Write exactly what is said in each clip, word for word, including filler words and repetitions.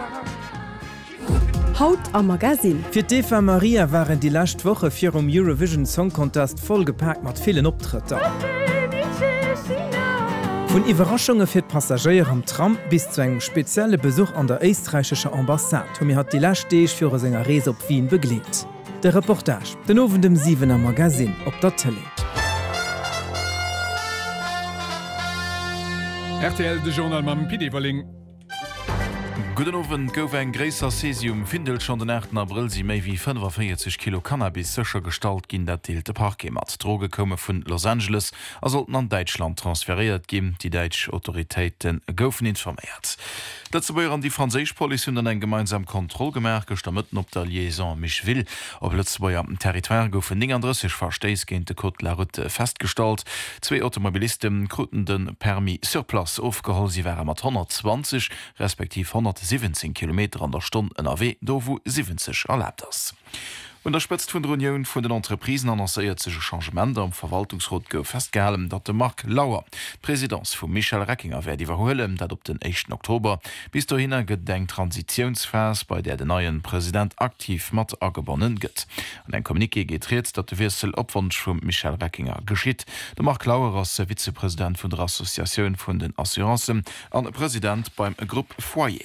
Haut am Magasin. Für Eva Maria waren die letzte Woche für um Eurovision Song Contest vollgepackt mit vielen Auftritten. Von Überraschungen für die Passagiere am Tram bis zu einem speziellen Besuch an der österreichischen Ambassade. Tommy hat die letzte Tage für seine Reise auf Wien begleitet. Der Reportage, den Ofen dem Siebener Magasin, auf der Tele. R T L de Journal mam Pidewerling. Guten Abend, gouf ein gräser Cesium findet schon den achten April sie méi wie fünfundvierzig Kilo Cannabis secher Gestalt ginn dat deelte Park mat. Droge komme vun Los Angeles er sollten an Deutschland transferiert gin, die Deutsch Autoritäten goufen informiert. Dazu bei an die Franzisch Police hun ein gemeinsam Kontrollgemerk gestammetten op der Liaison Michville op Lützbauer am Territoire goufen dreißig Versteis géint de Côte la Route festgestalt. Zwei Automobilisten kruten den Permis sur place aufgeholt, sie wären mat hundertzwanzig respektiv hundertsiebzehn Kilometer an der Stunde N R W, do wo siebzig erlaubt das. Und der Spitze von der Union von den Entreprisen annonciert sich Changement am Verwaltungsrat go festgehalten, dat de Mark Lauer, Präsident von Michel Reckinger, werde überholen, dat op den ersten Oktober bis dahin gedenkt Transitionsphase, bei der der neuen Präsident aktiv mat angebunden wird. Und ein Kommuniqué geht jetzt, dat der Wechsel Obwunsch von Michel Reckinger geschieht. Der Mark Lauer als Vizepräsident von der Association von den Assuranzen und Präsident beim Groupe Foyer.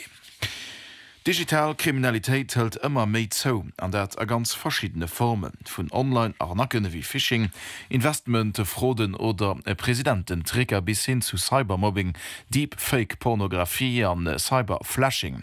Digital Kriminalität hält immer mehr zu, an dat a ganz verschiedene Formen, von Online-Arnacken wie Phishing, Investment, Froden oder äh, Präsidententricker bis hin zu Cybermobbing, Deepfake-Pornografie an äh, Cyberflashing.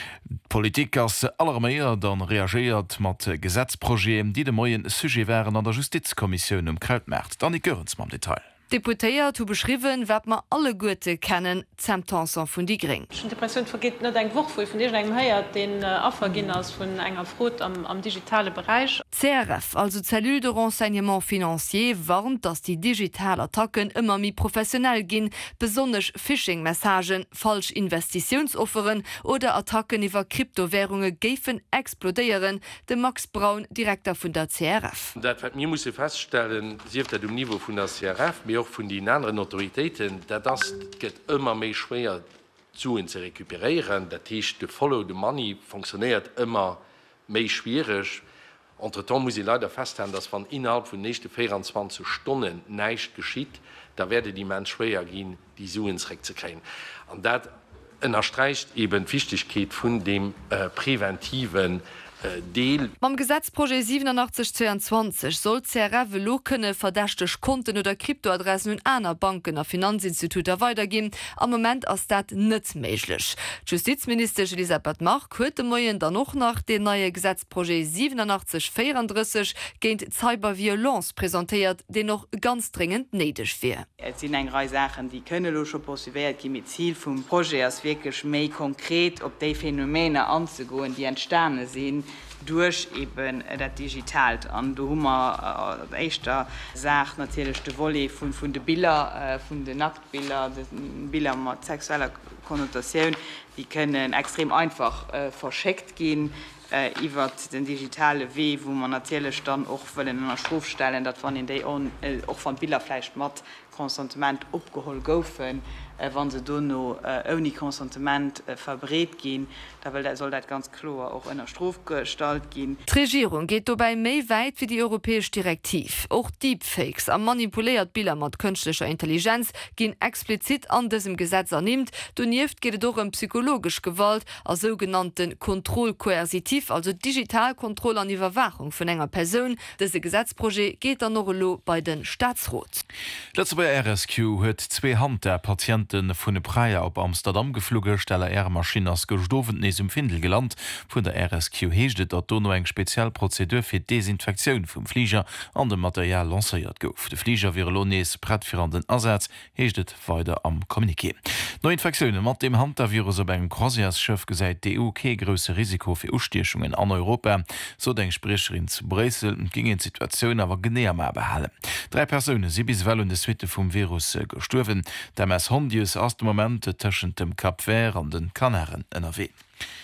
Politik als allermeier dann reagiert mat Gesetzprojekten, die de moien Sujet wären an der Justizkommission um Krautmärt. Dann Görens ma im Detail. Deputéiert zu beschrieben, wat man alle Gute kennen, Zemtanson vun die Gring. Depression vergeht net eng Woch vu vun engem Heier den Affergin aus vun enger Frot am, am digitale Bereich. C R F, also Cellule de Renseignement Financier, warnt, dass die digitale Attacken immer mi professionell gin, besonders Phishing-Messagen, falsch Investitionsofferen oder Attacken iwwer Kryptowährungen gefen explodeieren, de Max Braun, Direktor vun der C R F. Dat mir muss feststellen, sie dat dem Niveau vun der C R F, auch von den anderen Autoritäten, da das geht immer mehr schwer zu zu rekuperieren. Der Tisch de Follow the Money funktioniert immer mehr schwierig. Entretant muss ich leider feststellen, dass von innerhalb von nächsten vierundzwanzig Stunden nichts geschieht, da werde die Menschen schwer gehen, die Suen zurückzukriegen. Und das unterstreicht eben die Wichtigkeit von dem äh, präventiven Deal. Beim Gesetzprojekt siebenundachtzig zweiundzwanzig soll C R F lo könne verdächtig Konten oder Kryptoadressen und einer Banken und Finanzinstitute weitergeben. Am Moment ist das nicht möglich. Justizminister Elisabeth Mark heute Morgen dann noch nach dem neuen Gesetzprojekt siebenundachtzig vierunddreißig gegen Cyberviolence präsentiert, den noch ganz dringend nötig wäre. Es sind eine Reihe Sachen, die können schon possibiliert gehen mit Ziel vom Projekt ist wirklich mehr konkret, ob die Phänomene anzugehen, die entstanden sind, durch eben äh, das Digital. Und da haben wir äh, echter Sache natürlich die Wolle von, von den Bildern, äh, von den Nacktbildern, Bilder mit sexueller Konnotation, die können extrem einfach äh, verschickt gehen äh, über den digitalen Weg, wo man natürlich dann auch in einer Strophe stellen, dass man in der äh, auch von Bildern vielleicht mit Konsentement abgeholt goufen, äh, wenn sie dann noch äh, ohne Konsentement äh, verbreitet gehen, da soll das ganz klar auch in der Strafgestalt gehen. Die Regierung geht dabei mehr weit wie die europäische Direktive. Auch Deepfakes am manipuliert Bilder mit künstlicher Intelligenz gehen explizit an diesem Gesetz annimmt. Daneben geht es auch um psychologische Gewalt, als sogenannten Kontrollkoerzitiv, also Digitalkontrolle an Überwachung von einer Person. Dieses Gesetzprojekt geht dann noch bei den Staatsrat. Bei R S Q huet zwei Hand der Patienten vun de Praia op Amsterdam geflogen, stelle Ä Maschine as gestoven nees um Findel gelernt. Vun der R S Q heeschtet, dat donno eng Spezialprozedur fir Desinfektionun vum Flieger an dem Material lanceiert gouf. De Flieger vir Lonees brett fir an den Ersatz heeschtet weiter am Kommuniqué. No Infektionen mat dem Handvirus op eng Croisiasschëff gesäit D U K grösse Risiko fir Ustiechungen an Europa, so deng Sprecherin zu Bresel gingen Situationun awer genéer ma behalen. Drei Personen si bis well de Suite vom Virus äh, gestorben. Der Mess Hondius aus dem Moment tschen dem Kap Vert an den Kanaren N R W.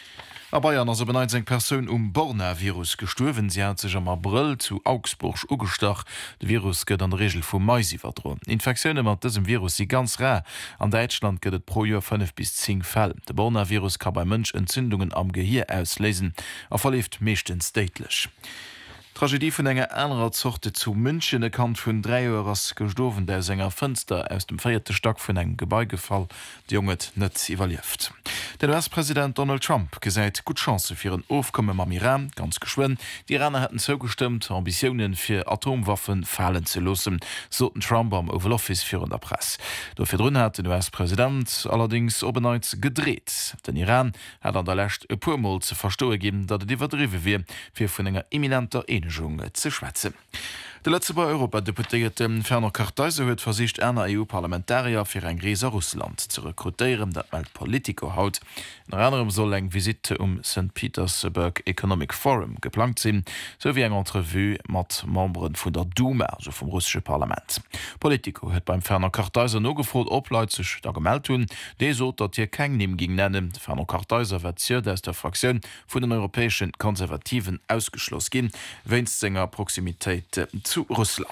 A Bayern as beneit seg Persoun um Borna-Virus gesturwen, sie hat sech am April zu Augsburg ugestach. De Virus gëtt an der Regel vum Maisi verdro. Infektionune mat diesem Virus si ganz rar. An Deutschland gëtt et pro Jahr fünf bis zehn Fäll. De Borna-Virus kann bei Mënsch Entzündungen am Gehir auslesen, a verlieft meeschtens deitlech. Tragedie vun enger enrer Zochte zu München erkannt vun drei Uhr ass gestoven der Sänger Fenster aus dem feierte Stock vun eng Gebeigefall, die junget net evaluiert. Den U S-Präsident Donald Trump gesäit gut Chance fir een Aufkomme am Iran, ganz geschwen. Die Iraner hätten zugestimmt, Ambitionen fir Atomwaffen fallen ze losen, soten Trump am Oval Office führen der Press. Dofir run hat den U S-Präsident allerdings oberneits gedreht. Den Iran hat an der Lächt e pumol ze verstoe geben, dat er die verdriwe wie fir vun enger imminenter ze schwäze. De letzte bei Europa deputierte Ferner Karteise huet versicht einer E U-Parlamentarier fir eng Gräser Russland zu rekrutieren, dat meldt Politico haut. Nach anderem soll eng Visite um Saint Petersburg Economic Forum geplant sinn, sowie eng Entrevue mat Membren vun der Duma, also vom russische Parlament. Politico huet beim Ferner Karteise no gefrot opleizech da gemeldt hun, dé so dat hier keng nimm ging nennen. Ferner Karteise wird aus der Fraktion vun den europäischen Konservativen ausgeschloss gin, wennst senger Proximitéit äh, zu Russland.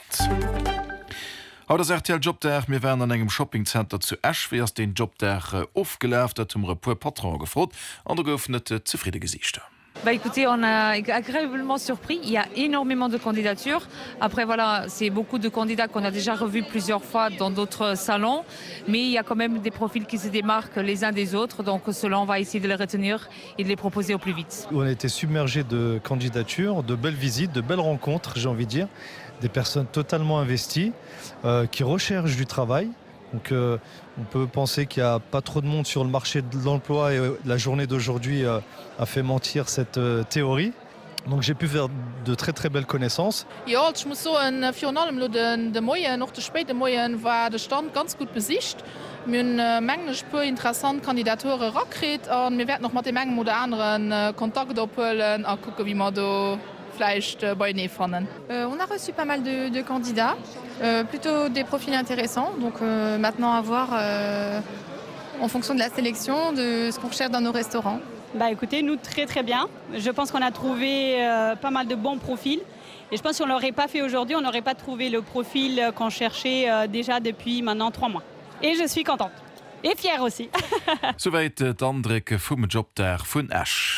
Haut das R T L Job der mir wären an engem Shoppingcenter zu Ash wie den Job der ofgelläft dat zum Report Patron gefrot an der geöffnete zufriedene Gesichter. Bah écoutez, on a agréablement surpris. Il y a énormément de candidatures. Après, voilà, c'est beaucoup de candidats qu'on a déjà revus plusieurs fois dans d'autres salons. Mais il y a quand même des profils qui se démarquent les uns des autres. Donc, cela, on va essayer de les retenir et de les proposer au plus vite. On a été submergé de candidatures, de belles visites, de belles rencontres, j'ai envie de dire. Des personnes totalement investies, euh, qui recherchent du travail. Donc euh, on peut penser qu'il n'y a pas trop de monde sur le marché de l'emploi et euh, la journée d'aujourd'hui euh, a fait mentir cette euh, théorie. Donc j'ai pu faire de très très belles connaissances. Ja, ich muss so en Fionalem lo de, de Moien noch de späte Moien war de Stand ganz gut besicht. Mün äh, mengglech pu interessant Kandidature rakret an mir werden noch mat de Mengen oder anderen äh, Kontakt doppelen a gucke wie man do Fleisch äh, bei ne fannen. Euh, on a reçu pas mal de, de candidats, euh, plutôt des profils intéressants. Donc euh, maintenant à voir euh, en fonction de la sélection, de ce qu'on recherche dans nos restaurants. Bah écoutez, nous très très bien. Je pense qu'on a trouvé euh, pas mal de bons profils. Et je pense qu'on ne l'aurait pas fait aujourd'hui, on n'aurait pas trouvé le profil qu'on cherchait euh, déjà depuis maintenant trois mois. Et je suis contente. Et fière aussi. Soweit d'Andreke vum Job der vun Ash.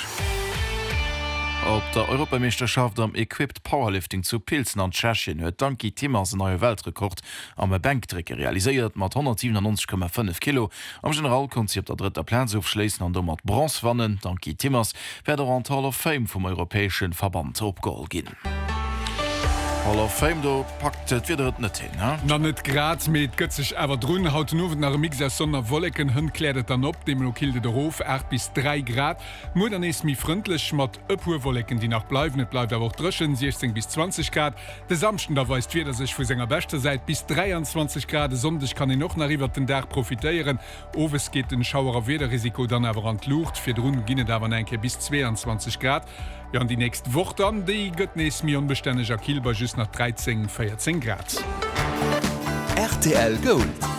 Op der Europameisterschaft am Equipped Powerlifting zu Pilzen an Tschechien huet Danki Timmers een neue Weltrekord am e Bankdrecke realiséiert mat hundertsiebenundneunzig Komma fünf Kilo. Am Generalkonzept der dritter Plan aufschleessen an do mat Bronze wannen. Danki Timmers werden an Hall of Fame vom Europäischen Verband opgeholt gin. Hall of Fame do packt et wieder net hin. Na net grad met gëtzech awer drun haut nowen nach Mix sonder Wollecken hunn klädet an op dem Lokilde der Hof acht bis drei Grad. Mo an is mi frontndlech mat Epurwollecken, die nach bleiwen net bleibt awer drschen sechzehn bis zwanzig Grad. De Samchten da weist wieder sech vu senger beste seit bis dreiundzwanzig Grad sondech kann i noch nariwwer den Dach profitéieren. Owes geht den Schauerer Wederrisiko dann awer an Luucht fir Drun ginne dawer enke bis zweiundzwanzig Grad. Ja, an die nächst Woche an déi gëtt nees mi unbestänneger Kiel bei just nach dreizehn vierzehn Grad. R T L Gold.